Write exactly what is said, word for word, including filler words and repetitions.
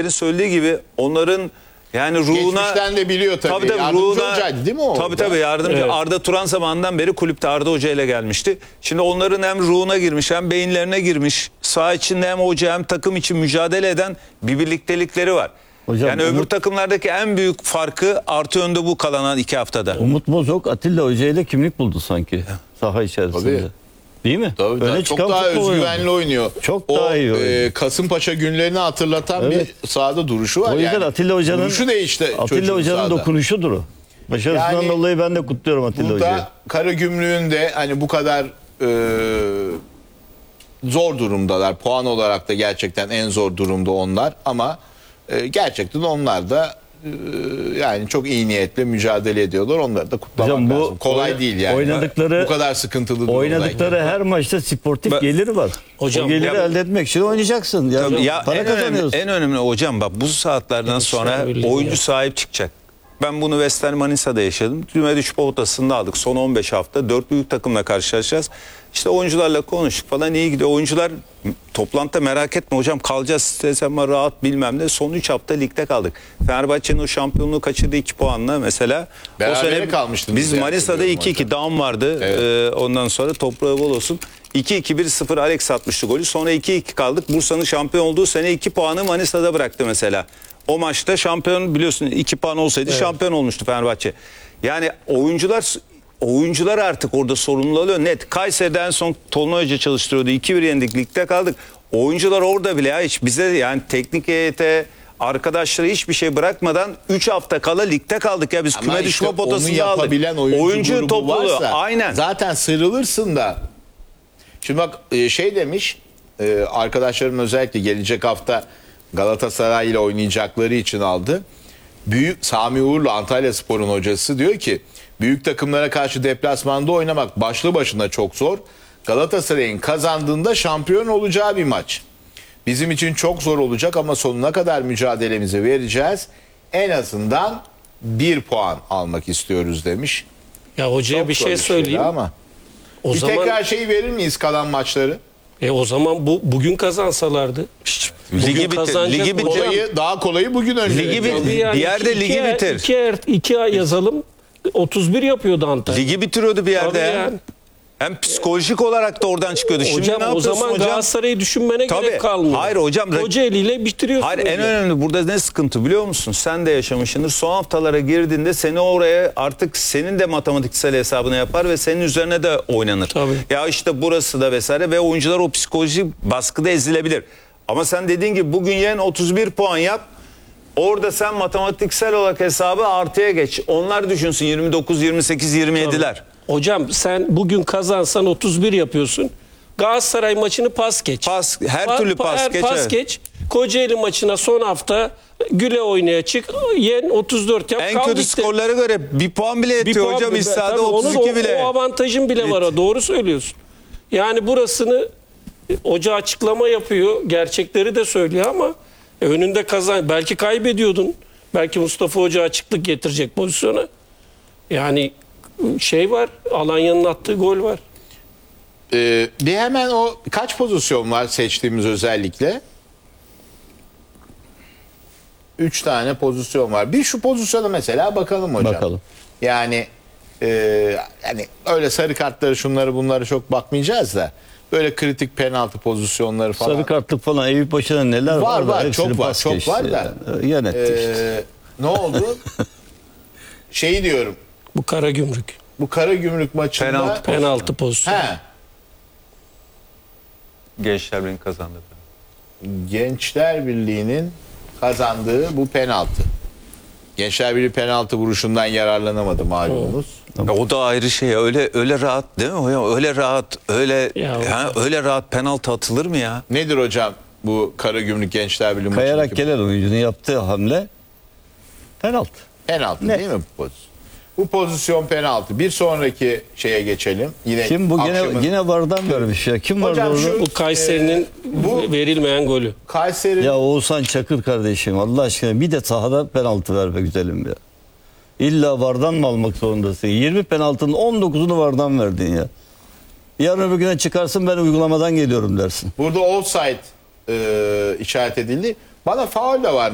Caner'in söylediği gibi onların yani ruhuna... Geçmişten de biliyor tabii. Tabii tabii yardımcı ruhuna, hocaydı değil mi o? Tabii tabii yardımcı. Evet. Arda Turan zamanından beri kulüpte Arda Hoca ile gelmişti. Şimdi onların hem ruhuna girmiş hem beyinlerine girmiş. Saha içinde hem hoca hem takım için mücadele eden bir birliktelikleri var. Hocam, yani öbür Umut- takımlardaki en büyük farkı artı önde bu kalan iki haftada. Umut Bozok Atilla Hoca ile kimlik buldu sanki saha içerisinde. Tabii. Değil mi? Tabii, Öne çok çıkan daha futbol özgüvenli oynadı. oynuyor. Çok o, daha iyi oynuyor. e, Kasımpaşa günlerini hatırlatan Evet. bir sahada duruşu var. O yüzden yani. Atilla Hoca'nın duruşu değişti. Atilla çocuğun Hoca'nın sahada. dokunuşudur o. Başarısından Yani dolayı ben de kutluyorum Atilla Hoca'yı. Burada Karagümrük'ün de hani bu kadar e, zor durumdalar. Puan olarak da gerçekten en zor durumda onlar. Ama e, gerçekten onlar da e, yani çok iyi niyetle mücadele ediyorlar. Onları da kutlamak Hocam bu lazım. Kolay oy- değil yani. oynadıkları- bu kadar sıkıntılı durumdayken. Oynadıkları her maçta sportif Ben- geliri var. Hocam, o geliri ya- elde etmek için oynayacaksın. Yani Tabii ya para en önemli, kazanıyorsun. en önemli hocam bak bu saatlerden Evet, sonra işte öyle oyuncu ya. sahip çıkacak. Ben bunu Western Manisa'da yaşadım. Düme düşme potasında aldık. Son on beş hafta dört büyük takımla karşılaşacağız. İşte oyuncularla konuştuk falan iyi gidiyor. Oyuncular toplantıda merak etme hocam kalacağız stres ama rahat bilmem ne. Son üç hafta ligde kaldık. Fenerbahçe'nin o şampiyonluğu kaçırdığı iki puanla mesela. Berabere o sene kalmıştınız biz ya, Manisa'da hatırlıyorum iki iki hocam. down vardı. Evet. Ee, ondan sonra toprağı bol olsun. iki iki bir sıfır Alex atmıştı golü. Sonra iki iki kaldık. Bursa'nın şampiyon olduğu sene iki puanı Manisa'da bıraktı mesela. O maçta şampiyon biliyorsun iki puan olsaydı şampiyon olmuştu Fenerbahçe. Yani oyuncular oyuncular artık orada sorumlu oluyor. Net. Kayseri'den son Tolunay Hoca çalıştırıyordu. iki bir yendik. Ligde kaldık. Oyuncular orada bile ya hiç bize yani teknik heyete arkadaşları hiçbir şey bırakmadan üç hafta kala ligde kaldık ya biz Ama küme işte düşme onu potasında aldık. yapabilen oyuncu, Oyuncu grubu topluluğu varsa aynen. zaten sıyrılırsın da. Şimdi bak e, şey demiş e, arkadaşlarım özellikle gelecek hafta Galatasaray ile oynayacakları için aldı. Büyük Sami Uğurlu Antalyaspor'un hocası diyor ki büyük takımlara karşı deplasmanda oynamak başlı başına çok zor. Galatasaray'ın kazandığında şampiyon olacağı bir maç. Bizim için çok zor olacak ama sonuna kadar mücadelemizi vereceğiz. En azından bir puan almak istiyoruz demiş. Ya hocaya Çok bir zor şey söyleyeyim. ama. O bir zaman tekrar şeyi verir miyiz kalan maçları? e o zaman bu bugün kazansalardı. Bugün Ligi bitir. kazanacak Ligi bitir. hocam. Kolayı, daha kolayı bugün önce. Ligi bitir. Tabii yani Bir yerde iki- ligi iki- bitir. iki, iki ay yazalım. otuz bir yapıyordu Antalya. Ligi bitiriyordu bir yerde. Tabii ya. yani. Hem psikolojik olarak da oradan çıkıyordu. Şimdi Hocam ne o yapıyorsun zaman hocam? Galatasaray'ı düşünmene Tabii. gerek kalmıyor. Hayır hocam. Kocaeli ile bitiriyorsun. Hayır en ligi. önemli burada ne sıkıntı biliyor musun? Sen de yaşamışsındır. Son haftalara girdiğinde seni oraya artık senin de matematiksel hesabını yapar ve senin üzerine de oynanır. Tabii. Ya işte burası da vesaire ve oyuncular o psikolojik baskıda ezilebilir. Ama sen dediğin gibi bugün yen otuz bir puan yap. Orada sen matematiksel olarak hesabı artıya geç. Onlar düşünsün yirmi dokuz, yirmi sekiz, yirmi yediler. Hocam sen bugün kazansan otuz bir yapıyorsun. Galatasaray maçını pas geç. Pas, her Pa- türlü pa- pas her geç. pas evet. geç. Kocaeli maçına son hafta güle oynaya çık. Yen otuz dört yap. En kal kötü bitti. skorlara göre bir puan bile Bir yetiyor puan- hocam. tabii İstihada onun otuz iki o- bile. O avantajın bile var. ha, Doğru söylüyorsun. Yani burasını hoca açıklama yapıyor. Gerçekleri de söylüyor ama e, önünde kazan. Belki kaybediyordun. Belki Mustafa Hoca açıklık getirecek pozisyona. Yani şey var. Alanya'nın attığı gol var. Ee, bir hemen o kaç pozisyon var seçtiğimiz özellikle? Üç tane pozisyon var. Bir şu pozisyona mesela bakalım hocam. Bakalım. Yani e, yani öyle sarı kartları şunları bunları çok bakmayacağız da böyle kritik penaltı pozisyonları falan. Sarı kartlık falan Eyüp Paşa'da neler var, Var, da var, hepsini çok var, pas çok geçti var da. yani. Yönetti işte. Ee, ne oldu? Şeyi diyorum. Bu Karagümrük. Bu Karagümrük maçında Penaltı. Penaltı pozisyonu. He, Gençler Birliği kazandı. Gençler Birliği'nin kazandığı bu penaltı. Gençler Birliği penaltı vuruşundan yararlanamadı malumunuz. Ya o da ayrı şey ya. Öyle öyle rahat değil mi hocam? Öyle rahat, öyle Ya ya öyle rahat penaltı atılır mı ya? Nedir hocam bu Karagümrük Gençler Birliği Kayarak maçındaki gelen oyuncunun yaptığı hamle penaltı. penaltı Ne? değil mi bu pozisyon? Bu pozisyon penaltı. Bir sonraki şeye geçelim. Yine Kim bu gene akşamın- yine vardan vermiş ya. Kim Hocam vardı şu- orada? Bu Kayseri'nin bu- verilmeyen golü. Kayseri Ya Oğuzhan Çakır kardeşim Allah aşkına bir de sahada penaltı ver be güzelim ya. İlla vardan mı almak zorundasın? yirmi penaltının on dokuzunu vardan verdin ya. Yarın öbür güne çıkarsın ben uygulamadan geliyorum dersin. burada offside e, işaret edildi. Bana faul de var.